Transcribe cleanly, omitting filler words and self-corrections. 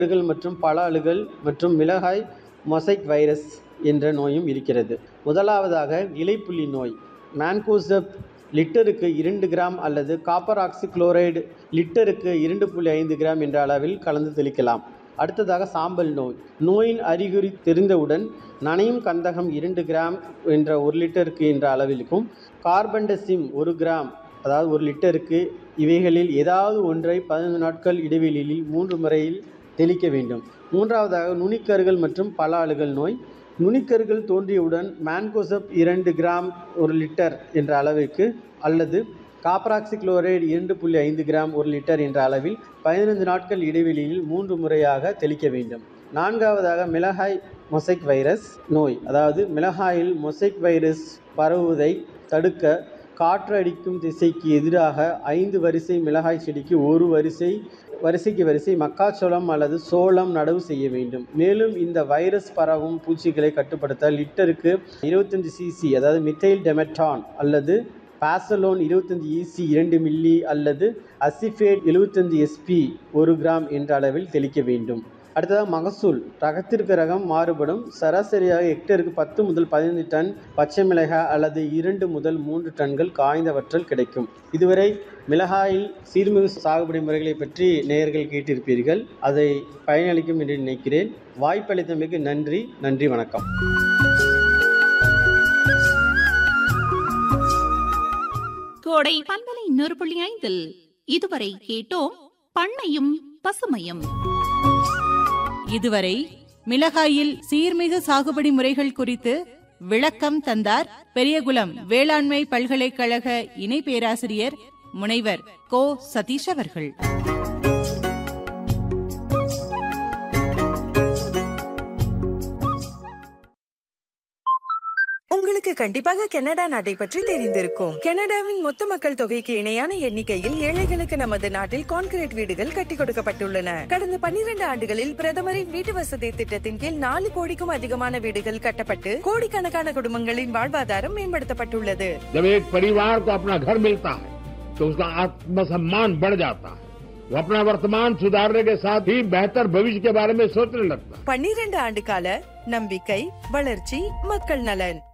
மற்றும் பல அழுகல் மற்றும் மிளகாய் மொசைக் வைரஸ் என்ற நோயும் இருக்கிறது. முதலாவதாக இலைப்புள்ளி நோய். மேன்கோசெப் லிட்டருக்கு 2 கிராம் அல்லது காப்பர் ஆக்சிகுளோரைடு லிட்டருக்கு 2.5 கிராம் என்ற அளவில் கலந்து தெளிக்கலாம். அடுத்ததாக சாம்பல் நோய். நோயின் அறிகுறி தெரிந்தவுடன் நனையும் கந்தகம் 2 கிராம் என்ற 1 லிட்டருக்கு என்ற அளவிற்கும், கார்பன்டசிம் 1 கிராம் அதாவது 1 லிட்டருக்கு இவைகளில் ஏதாவது ஒன்றை 15 நாட்கள் இடைவெளியில் 3 முறையில் தெளிக்க வேண்டும். மூன்றாவதாக நுனிக்கருகள் மற்றும் பல அழுகல் நோய். நுனிக்கருகள் தோன்றியவுடன் மேன்கோசெப் 2 கிராம் 1 லிட்டர் என்ற அளவிற்கு அல்லது காப்பராக்சிகுளோரைடு 2.5 கிராம் 1 லிட்டர் என்ற அளவில் 15 நாட்கள் இடைவெளியில் 3 முறையாக தெளிக்க வேண்டும். நான்காவதாக மிளகாய் மொசைக் வைரஸ் நோய். அதாவது மிளகாயில் மொசைக் வைரஸ் பரவுவதை தடுக்க காற்று அடிக்கும் திசைக்கு எதிராக 5 வரிசை மிளகாய் செடிக்கு 1 வரிசைக்கு வரிசை மக்காச்சோளம் அல்லது சோளம் நடவு செய்ய வேண்டும். மேலும் இந்த வைரஸ் பரவும் பூச்சிகளை கட்டுப்படுத்த லிட்டருக்கு 25 cc அதாவது மித்தைல் டெமெட்டான் அல்லது பாசலோன் 25 EC 2 மில்லி அல்லது அசிஃபேட் 75 SP 1 கிராம் என்ற அளவில் தெளிக்க வேண்டும். அடுத்ததாக மகசூல். ரகத்திற்கு ரகம் மாறுபடும். சராசரியாக ஹெக்டருக்கு 10 முதல் 15 டன் பச்சை மிளகாய் அல்லது 2 முதல் 3 டன்கள் காய்ந்த வற்றல் கிடைக்கும். இதுவரை மிளகாயில் சீர்மிகு சாகுபடி முறைகளை பற்றி நேயர்கள் கேட்டிருப்பீர்கள். அதை பயனளிக்கும் என்று நினைக்கிறேன். வாய்ப்பளித்தமைக்கு நன்றி. நன்றி, வணக்கம். கோடை பண்பலை 100.5 இதுவரை கேட்டோம் பண்ணையும் பசுமையும். இதுவரை மிளகாயில் சீர்மிகு சாகுபடி முறைகள் குறித்து விளக்கம் தந்தார் பெரியகுளம் வேளாண்மை பல்கலைக்கழக இணை பேராசிரியர் முனைவர் கோ சதீஷ் அவர்கள். உங்களுக்கு கண்டிப்பாக கனடா நாட்டை பற்றி தெரிந்திருக்கும். கனடாவின் மொத்த மக்கள் தொகைக்கு இணையான எண்ணிக்கையில் ஏழைகளுக்கு நமது நாட்டில் கான்கிரீட் வீடுகள் கட்டி கொடுக்கப்பட்டுள்ளன. கடந்த 12 ஆண்டுகளில் பிரதமரின் வீட்டு வசதி திட்டத்தின் கீழ் 4 கோடிக்கும் அதிகமான வீடுகள் கட்டப்பட்டு கோடிக்கணக்கான குடும்பங்களின் வாழ்வாதாரம் மேம்படுத்தப்பட்டுள்ளது. जब एक परिवार को अपना घर मिलता है तो उसका आत्मसम्मान बढ़ जाता है. वो अपना वर्तमान सुधारने के साथ ही बेहतर भविष्य के बारे में सोचने लगता है. 12 ஆண்டு கால நம்பிக்கை, வளர்ச்சி, மக்கள் நலன்.